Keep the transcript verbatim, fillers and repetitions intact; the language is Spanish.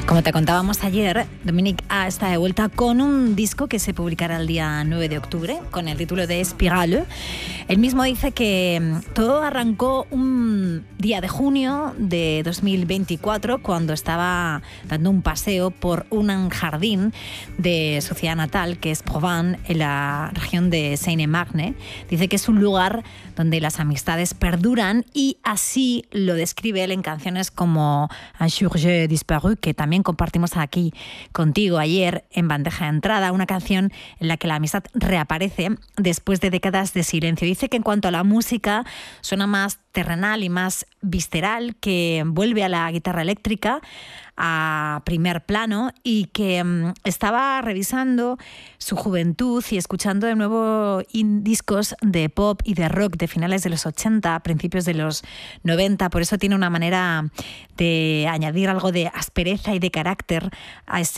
Como te contábamos ayer, Dominique A está de vuelta con un disco que se publicará el día nueve de octubre con el título de Spirale. Él mismo dice que todo arrancó un día de junio de dos mil veinticuatro cuando estaba dando un paseo por un jardín de su ciudad natal, que es Provins, en la región de Seine-et-Marne. Dice que es un lugar donde las amistades perduran y así lo describe él en canciones como Un jour j'ai disparu, que también compartimos aquí contigo ayer en bandeja de entrada, una canción en la que la amistad reaparece después de décadas de silencio. Dice que en cuanto a la música suena más terrenal y más visceral, que vuelve a la guitarra eléctrica a primer plano y que um, estaba revisando su juventud y escuchando de nuevo discos de pop y de rock de finales de los ochenta, principios de los noventa. Por eso tiene una manera de añadir algo de aspereza y de carácter a ese